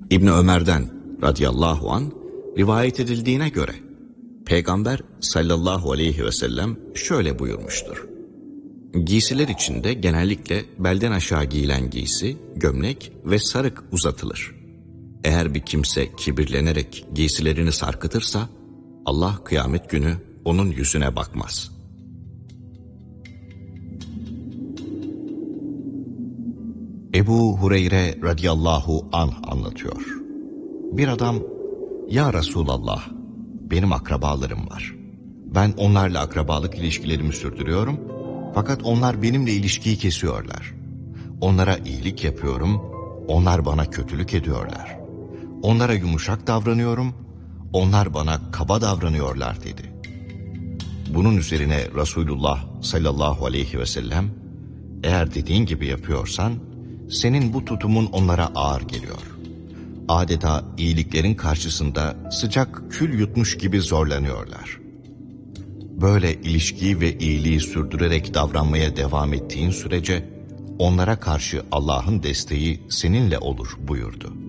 İbni Ömer'den radıyallahu an rivayet edildiğine göre Peygamber sallallahu aleyhi ve sellem şöyle buyurmuştur. Giysiler içinde genellikle belden aşağı giyilen giysi, gömlek ve sarık uzatılır. Eğer bir kimse kibirlenerek giysilerini sarkıtırsa, Allah kıyamet günü onun yüzüne bakmaz. Ebu Hureyre radıyallahu anh anlatıyor. Bir adam, "Ya Resulallah, benim akrabalarım var. Ben onlarla akrabalık ilişkilerimi sürdürüyorum, fakat onlar benimle ilişkiyi kesiyorlar. Onlara iyilik yapıyorum, onlar bana kötülük ediyorlar. Onlara yumuşak davranıyorum, onlar bana kaba davranıyorlar" dedi. Bunun üzerine Resulullah sallallahu aleyhi ve sellem, "Eğer dediğin gibi yapıyorsan, senin bu tutumun onlara ağır geliyor. Adeta iyiliklerin karşısında sıcak kül yutmuş gibi zorlanıyorlar. Böyle ilişkiyi ve iyiliği sürdürerek davranmaya devam ettiğin sürece onlara karşı Allah'ın desteği seninle olur" buyurdu.